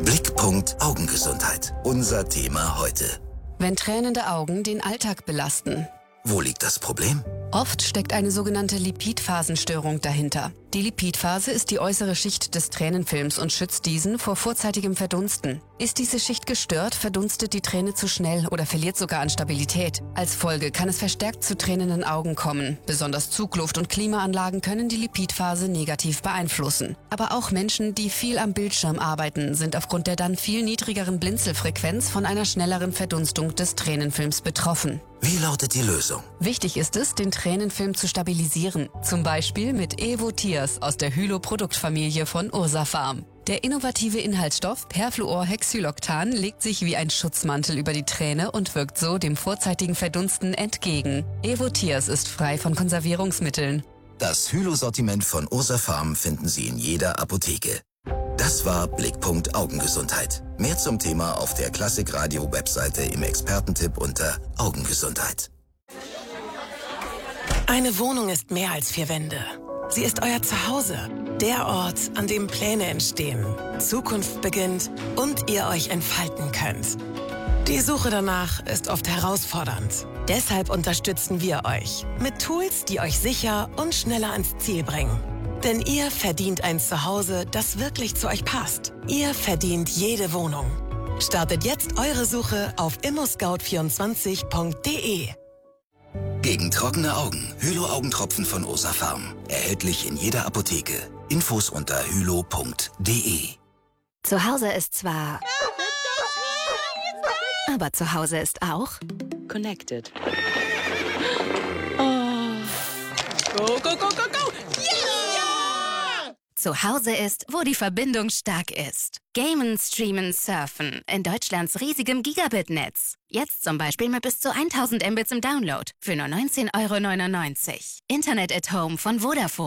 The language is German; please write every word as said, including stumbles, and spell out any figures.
Blickpunkt Augengesundheit. Unser Thema heute. Wenn tränende Augen den Alltag belasten. Wo liegt das Problem? Oft steckt eine sogenannte Lipidphasenstörung dahinter. Die Lipidphase ist die äußere Schicht des Tränenfilms und schützt diesen vor vorzeitigem Verdunsten. Ist diese Schicht gestört, verdunstet die Träne zu schnell oder verliert sogar an Stabilität. Als Folge kann es verstärkt zu tränenden Augen kommen. Besonders Zugluft- und Klimaanlagen können die Lipidphase negativ beeinflussen. Aber auch Menschen, die viel am Bildschirm arbeiten, sind aufgrund der dann viel niedrigeren Blinzelfrequenz von einer schnelleren Verdunstung des Tränenfilms betroffen. Wie lautet die Lösung? Wichtig ist es, den Tränenfilm zu stabilisieren. Zum Beispiel mit Evo Tears aus der Hylo-Produktfamilie von Ursafarm. Der innovative Inhaltsstoff Perfluorhexyloctan legt sich wie ein Schutzmantel über die Träne und wirkt so dem vorzeitigen Verdunsten entgegen. Evo Tears ist frei von Konservierungsmitteln. Das Hylo-Sortiment von Ursafarm finden Sie in jeder Apotheke. Das war Blickpunkt Augengesundheit. Mehr zum Thema auf der Klassikradio-Webseite im Expertentipp unter Augengesundheit. Eine Wohnung ist mehr als vier Wände. Sie ist euer Zuhause. Der Ort, an dem Pläne entstehen, Zukunft beginnt und ihr euch entfalten könnt. Die Suche danach ist oft herausfordernd. Deshalb unterstützen wir euch mit Tools, die euch sicher und schneller ans Ziel bringen. Denn ihr verdient ein Zuhause, das wirklich zu euch passt. Ihr verdient jede Wohnung. Startet jetzt eure Suche auf immo scout vierundzwanzig punkt de. Gegen trockene Augen. Hylo-Augentropfen von Ursafarm. Erhältlich in jeder Apotheke. Infos unter hylo punkt de. Zu Hause ist zwar... Aber zu Hause ist auch... Connected. Go, go, go, go, go! Yeah! Zu Hause ist, wo die Verbindung stark ist. Gamen, streamen, surfen. In Deutschlands riesigem Gigabit-Netz. Jetzt zum Beispiel mit bis zu tausend Mbits im Download. Für nur neunzehn Euro neunundneunzig. Internet at Home von Vodafone.